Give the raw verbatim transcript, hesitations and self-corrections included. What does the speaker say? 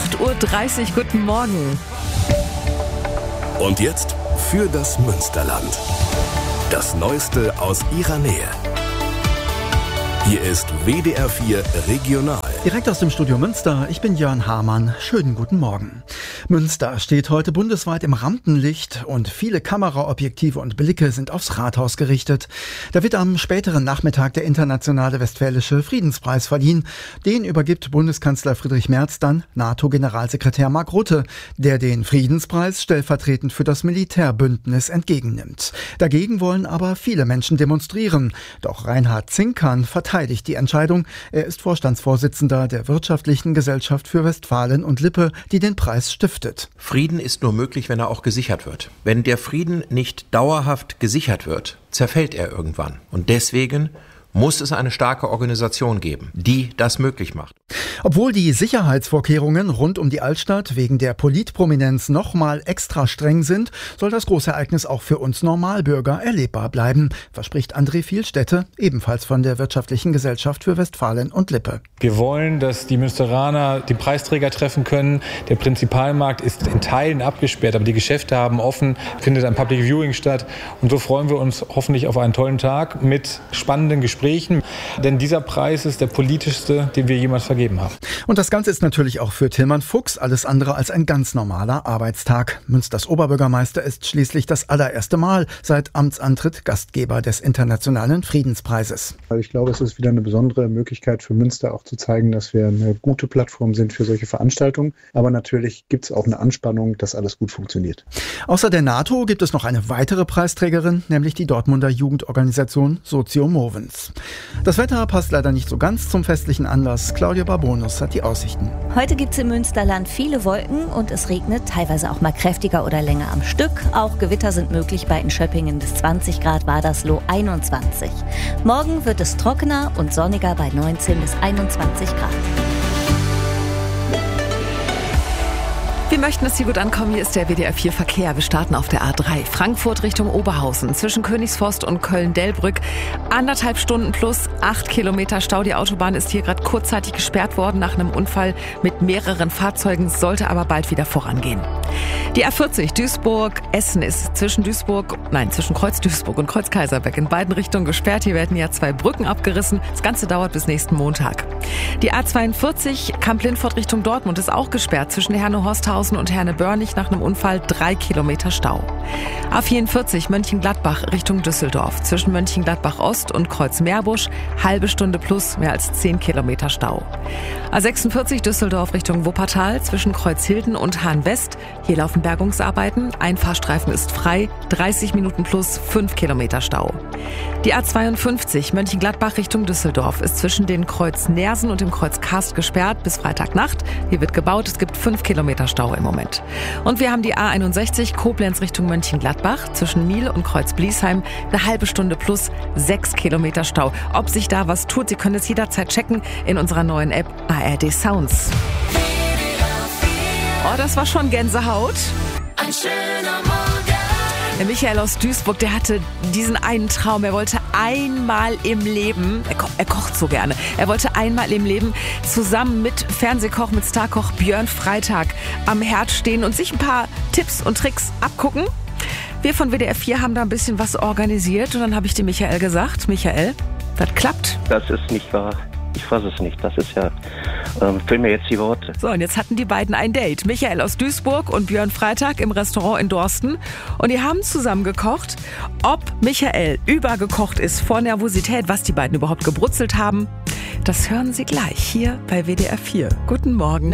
acht Uhr dreißig, guten Morgen. Und jetzt für das Münsterland. Das Neueste aus ihrer Nähe. Hier ist W D R vier Regional. Direkt aus dem Studio Münster, ich bin Jörn Hamann. Schönen guten Morgen. Münster steht heute bundesweit im Rampenlicht und viele Kameraobjektive und Blicke sind aufs Rathaus gerichtet. Da wird am späteren Nachmittag der Internationale Westfälische Friedenspreis verliehen. Den übergibt Bundeskanzler Friedrich Merz dann NATO-Generalsekretär Mark Rutte, der den Friedenspreis stellvertretend für das Militärbündnis entgegennimmt. Dagegen wollen aber viele Menschen demonstrieren. Doch Reinhard Zinkern verteidigt die Entscheidung. Er ist Vorstandsvorsitzender der Wirtschaftlichen Gesellschaft für Westfalen und Lippe, die den Preis stiftet. Frieden ist nur möglich, wenn er auch gesichert wird. Wenn der Frieden nicht dauerhaft gesichert wird, zerfällt er irgendwann. Und deswegen muss es eine starke Organisation geben, die das möglich macht. Obwohl die Sicherheitsvorkehrungen rund um die Altstadt wegen der Politprominenz nochmal extra streng sind, soll das Großereignis auch für uns Normalbürger erlebbar bleiben, verspricht André Vielstädte, ebenfalls von der Wirtschaftlichen Gesellschaft für Westfalen und Lippe. Wir wollen, dass die Münsteraner die Preisträger treffen können. Der Prinzipalmarkt ist in Teilen abgesperrt, aber die Geschäfte haben offen, findet ein Public Viewing statt. Und so freuen wir uns hoffentlich auf einen tollen Tag mit spannenden Gesprächen. Denn dieser Preis ist der politischste, den wir jemals vergeben haben. Und das Ganze ist natürlich auch für Tillmann Fuchs alles andere als ein ganz normaler Arbeitstag. Münsters Oberbürgermeister ist schließlich das allererste Mal seit Amtsantritt Gastgeber des Internationalen Friedenspreises. Ich glaube, es ist wieder eine besondere Möglichkeit für Münster auch zu zeigen, dass wir eine gute Plattform sind für solche Veranstaltungen. Aber natürlich gibt es auch eine Anspannung, dass alles gut funktioniert. Außer der NATO gibt es noch eine weitere Preisträgerin, nämlich die Dortmunder Jugendorganisation Socio Movens. Das Wetter passt leider nicht so ganz zum festlichen Anlass. Claudia Barbonus hat die Aussichten. Heute gibt es im Münsterland viele Wolken und es regnet, teilweise auch mal kräftiger oder länger am Stück. Auch Gewitter sind möglich, bei in Schöppingen bis zwanzig Grad, Wadersloh einundzwanzig. Morgen wird es trockener und sonniger bei neunzehn bis einundzwanzig Grad. Wir möchten, dass Sie gut ankommen. Hier ist der W D R vier Verkehr. Wir starten auf der A drei. Frankfurt Richtung Oberhausen. Zwischen Königsforst und Köln-Delbrück. Anderthalb Stunden plus acht Kilometer Stau. Die Autobahn ist hier gerade kurzzeitig gesperrt worden nach einem Unfall mit mehreren Fahrzeugen, sollte aber bald wieder vorangehen. Die A vierzig Duisburg-Essen ist zwischen Duisburg, nein, zwischen Kreuz Duisburg und Kreuz Kaiserberg in beiden Richtungen gesperrt. Hier werden ja zwei Brücken abgerissen. Das Ganze dauert bis nächsten Montag. Die A zweiundvierzig Kamp-Lindfort Richtung Dortmund ist auch gesperrt zwischen Herne-Horsthausen und Herne-Börnich nach einem Unfall drei Kilometer Stau. A vierundvierzig Mönchengladbach Richtung Düsseldorf. Zwischen Mönchengladbach Ost und Kreuz-Meerbusch halbe Stunde plus mehr als zehn Kilometer Stau. A sechsundvierzig Düsseldorf Richtung Wuppertal zwischen Kreuzhilden und Hahn-West. Hier laufen Bergungsarbeiten. Ein Fahrstreifen ist frei. dreißig Minuten plus fünf Kilometer Stau. Die A zweiundfünfzig Mönchengladbach Richtung Düsseldorf ist zwischen den Kreuz Nersen und dem Kreuz Karst gesperrt bis Freitagnacht. Hier wird gebaut. Es gibt fünf Kilometer Stau im Moment. Und wir haben die A einundsechzig Koblenz Richtung Mönchengladbach zwischen Miel und Kreuz Bliesheim eine halbe Stunde plus sechs Kilometer Stau. Ob sich da was tut, Sie können es jederzeit checken in unserer neuen App A R D Sounds. Oh, das war schon Gänsehaut. Ein schöner Morgen. Der Michael aus Duisburg, der hatte diesen einen Traum. Er wollte einmal im Leben, er, ko- er kocht so gerne, er wollte einmal im Leben zusammen mit Fernsehkoch, mit Starkoch Björn Freitag am Herd stehen und sich ein paar Tipps und Tricks abgucken. Wir von W D R vier haben da ein bisschen was organisiert und dann habe ich dem Michael gesagt, Michael, das klappt. Das ist nicht wahr. Ich fasse es nicht. Das ist ja, ähm, fehlen mir jetzt die Worte. So, und jetzt hatten die beiden ein Date. Michael aus Duisburg und Björn Freitag im Restaurant in Dorsten. Und die haben zusammen gekocht. Ob Michael übergekocht ist vor Nervosität, was die beiden überhaupt gebrutzelt haben, das hören Sie gleich hier bei W D R vier. Guten Morgen.